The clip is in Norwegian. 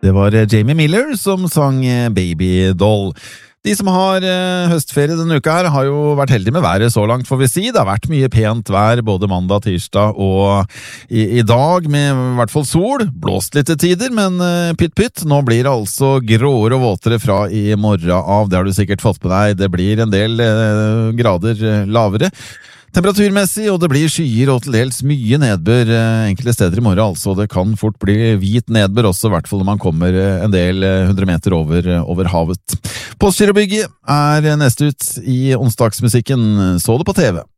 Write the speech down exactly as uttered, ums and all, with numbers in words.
Det var Jamie Miller som sang Baby Doll. De som har eh, høstferie denne uka her har jo vært heldige med været så langt, får vi si. Det har vært mye pent vær både mandag, tirsdag og i, i dag, med i hvert fall sol. Blåst litt til tider, men eh, pytt pytt. Nå blir det altså gråere og våtere fra i morgen av. Det har du sikkert fått med deg. Det blir en del eh, grader eh, lavere temperaturmessig, og det blir skyer og til dels mye nedbør eh, enkelte steder i morgen, altså. Det kan fort bli hvit nedbør også, i hvert fall når man kommer eh, en del eh, hundre meter over, eh, over havet. Postgirobygget er neste ut i onsdagsmusikken. Så det på T V.